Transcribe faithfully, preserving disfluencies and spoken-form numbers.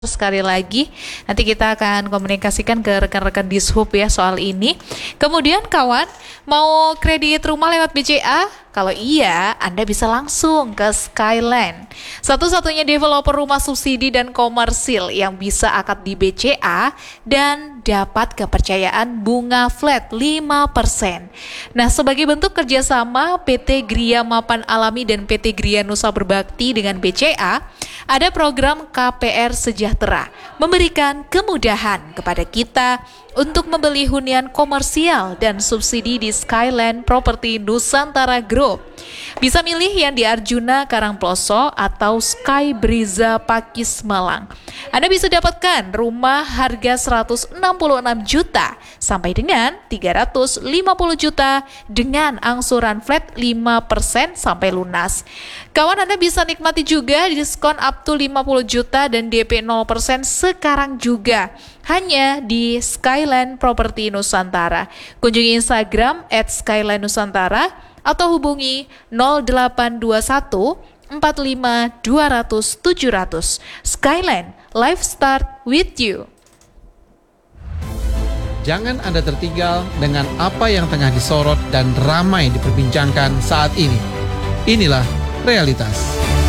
Sekali lagi, nanti kita akan komunikasikan ke rekan-rekan Dishub ya soal ini. Kemudian kawan, mau kredit rumah lewat B C A? Kalau iya, Anda bisa langsung ke Skyland. Satu-satunya developer rumah subsidi dan komersil yang bisa akad di B C A dan dapat kepercayaan bunga flat lima persen. Nah, sebagai bentuk kerjasama P T Gria Mapan Alami dan P T Gria Nusa Berbakti dengan B C A, ada program K P R Sejahtera, memberikan kemudahan kepada kita untuk membeli hunian komersial dan subsidi di Skyland Property Nusantara Group. Bisa milih yang di Arjuna Karangploso atau Sky Briza Pakis Malang. Anda bisa dapatkan rumah harga seratus enam puluh enam juta sampai dengan tiga ratus lima puluh juta dengan angsuran flat lima persen sampai lunas. Kawan, Anda bisa nikmati juga diskon up to lima puluh juta dan D P nol persen sekarang juga. Hanya di Skyland Property Nusantara. Kunjungi Instagram at Skyland Nusantara atau hubungi nol delapan dua satu empat lima dua nol nol tujuh nol nol. Skyland, life start with you. Jangan Anda tertinggal dengan apa yang tengah disorot dan ramai diperbincangkan saat ini. Inilah realitas.